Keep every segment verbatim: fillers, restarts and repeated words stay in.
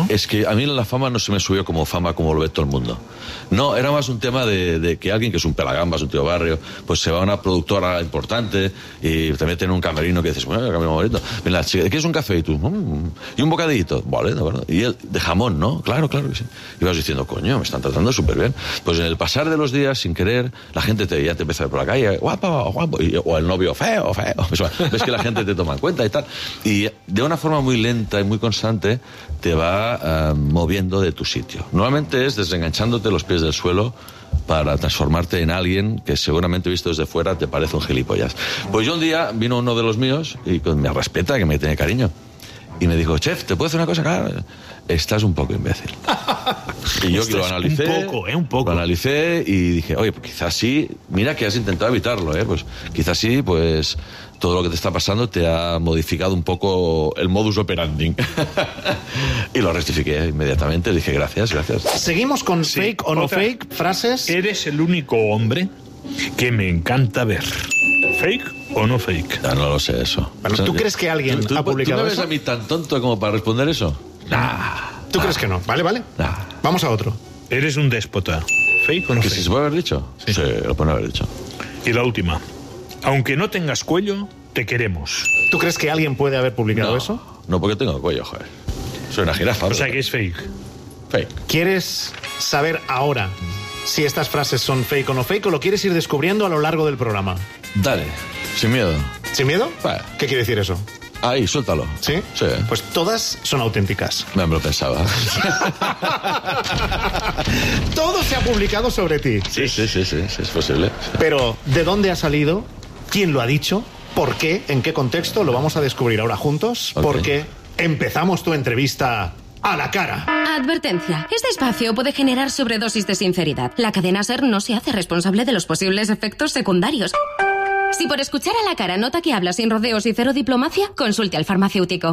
Es que a mí la fama no se me subió como fama como lo ve todo el mundo. No, era más un tema de, de que alguien que es un pelagambas, un tío barrio, pues se va a una productora importante y te meten en un camerino que dices, bueno, el camerino bonito. Mira, ¿qué es un café? Y tú, mmm, y un bocadillito. Vale, de verdad. Y el de jamón, ¿no? Claro, claro que sí. Y vas diciendo, coño, me están tratando súper bien. Pues en el pasar de los días, sin querer, la gente te, ya te empieza a ver por la calle, guapo, guapo, y, o el novio, feo, feo. Pues, ves que la gente te toma en cuenta y tal. Y de una forma muy lenta y muy constante te va uh, moviendo de tu sitio. Normalmente es desenganchándote los pies del suelo para transformarte en alguien que seguramente visto desde fuera te parece un gilipollas. Pues yo un día vino uno de los míos y me respeta, que me tiene cariño, y me dijo, chef, ¿te puedo hacer una cosa? Claro, estás un poco imbécil. Y yo lo analicé, un poco, ¿eh? Un poco. Lo analicé y dije, oye, pues quizás sí, mira que has intentado evitarlo, ¿eh? Pues quizás sí, pues todo lo que te está pasando te ha modificado un poco el modus operandi. Y lo rectifiqué inmediatamente, dije gracias, gracias. Seguimos con sí. Fake o no Otra. Fake, frases. Eres el único hombre que me encanta ver. ¿Fake o no fake? Ya no lo sé eso. Bueno, ¿tú o sea, crees que alguien ¿tú, ha publicado ¿tú me ves eso? a mí tan tonto como para responder eso? Nah. ¿Tú nah. crees que no? Vale, vale. Nah. Vamos a otro. Eres un déspota. ¿Fake o no ¿Que fake? si se puede haber dicho? Sí. Sí, lo pueden haber dicho. Y la última. Aunque no tengas cuello, te queremos. ¿Tú crees que alguien puede haber publicado no, eso? No, porque tengo cuello, joder. Soy una jirafa. O sea que es fake. Fake. ¿Quieres saber ahora si estas frases son fake o no fake o lo quieres ir descubriendo a lo largo del programa? Dale, sin miedo. ¿Sin miedo? Vale. ¿Qué quiere decir eso? Ahí, suéltalo. ¿Sí? Sí. Pues todas son auténticas. Me lo pensaba. Todo se ha publicado sobre ti. Sí, sí, sí, sí, sí, es posible. Pero, ¿de dónde ha salido? ¿Quién lo ha dicho? ¿Por qué? ¿En qué contexto? Lo vamos a descubrir ahora juntos. Okay. Porque empezamos tu entrevista a la cara. Advertencia. Este espacio puede generar sobredosis de sinceridad. La cadena SER no se hace responsable de los posibles efectos secundarios. Si por escuchar a la cara nota que habla sin rodeos y cero diplomacia, consulte al farmacéutico.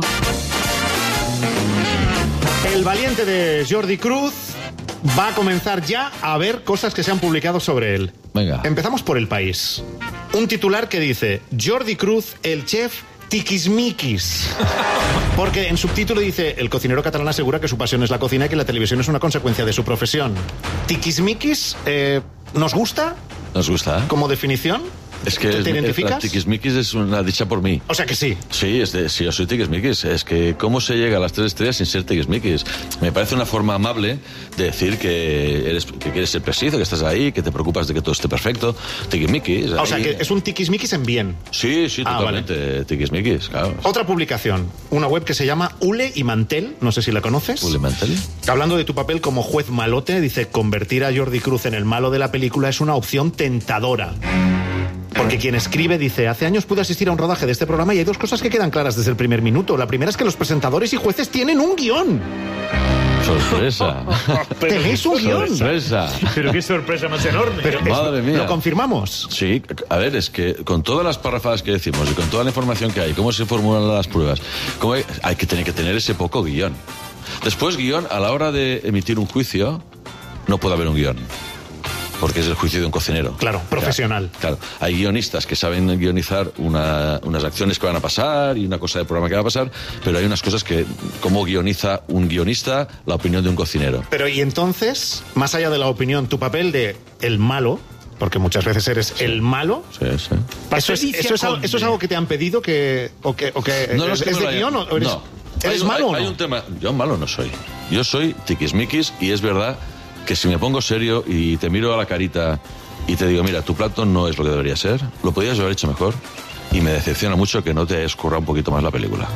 El valiente de Jordi Cruz va a comenzar ya a ver cosas que se han publicado sobre él. Venga. Empezamos por El País. Un titular que dice: Jordi Cruz, el chef tiquismiquis. Porque en subtítulo dice: el cocinero catalán asegura que su pasión es la cocina y que la televisión es una consecuencia de su profesión. Tiquismiquis, eh, ¿nos gusta? Nos gusta, ¿eh? ¿Como definición? Es que ¿Te identificas? Tiquismiquis es una dicha por mí. O sea que sí. Sí, es de, sí, yo soy tiquismiquis. Es que cómo se llega a las tres estrellas sin ser tiquismiquis. Me parece una forma amable de decir que eres, que quieres ser preciso, que estás ahí, que te preocupas de que todo esté perfecto. Tiquismiquis. O sea que es un tiquismiquis en bien. Sí, sí, ah, totalmente. Vale. Tiquismiquis, claro. Otra publicación, una web que se llama Ule y Mantel, no sé si la conoces. Ule y Mantel. Hablando de tu papel como juez malote, dice: convertir a Jordi Cruz en el malo de la película es una opción tentadora. Porque quien escribe dice: hace años pude asistir a un rodaje de este programa y hay dos cosas que quedan claras desde el primer minuto. La primera es que los presentadores y jueces tienen un guión. Sorpresa. Tenéis un guión. Sorpresa. Pero qué sorpresa más enorme. Pero madre es, mía. ¿Lo confirmamos? Sí, a ver, es que con todas las parrafadas que decimos y con toda la información que hay, cómo se formulan las pruebas, cómo hay, hay que tener que tener ese poco guión. Después, guión, a la hora de emitir un juicio, no puede haber un guión. Porque es el juicio de un cocinero. Claro, profesional. Claro, claro. Hay guionistas que saben guionizar una, unas acciones que van a pasar y una cosa de programa que va a pasar, pero hay unas cosas que, como guioniza un guionista, la opinión de un cocinero. Pero y entonces, más allá de la opinión, tu papel de el malo, porque muchas veces eres sí. el malo. Sí, sí. Eso es, eso, es algo, ¿Eso es algo que te han pedido que, o que, o que no, no, es, es, que es de haya... guión o eres, no. ¿eres hay, malo hay, o no? Hay un tema... Yo malo no soy. Yo soy tiquismiquis y es verdad que si me pongo serio y te miro a la carita y te digo, mira, tu plato no es lo que debería ser, lo podrías haber hecho mejor, y me decepciona mucho que no te hayas currado un poquito más la película.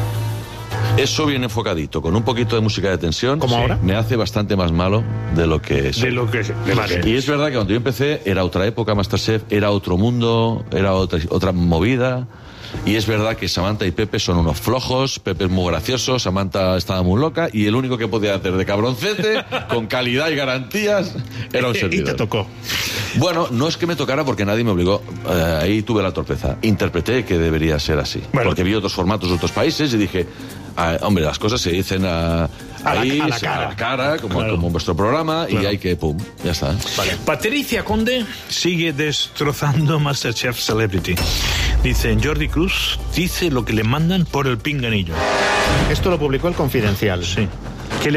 Eso bien enfocadito, con un poquito de música de tensión, ¿Como ahora? Me hace bastante más malo de lo que es. De lo que es. Vale. Y es verdad que cuando yo empecé era otra época, MasterChef, era otro mundo, era otra, otra movida. Y es verdad que Samantha y Pepe son unos flojos, Pepe es muy gracioso, Samantha estaba muy loca y el único que podía hacer de cabroncete, con calidad y garantías, era un servidor. Y te tocó. Bueno, no es que me tocara porque nadie me obligó, eh, ahí tuve la torpeza. Interpreté que debería ser así, bueno. Porque vi otros formatos de otros países y dije, ah, hombre, las cosas se dicen a... Ahí, a, la, a la cara, a la cara como, claro. como vuestro programa, claro. Y hay que, pum, ya está. Vale. Patricia Conde sigue destrozando MasterChef Celebrity. Dice: Jordi Cruz dice lo que le mandan por el pinganillo. Esto lo publicó El Confidencial. Sí.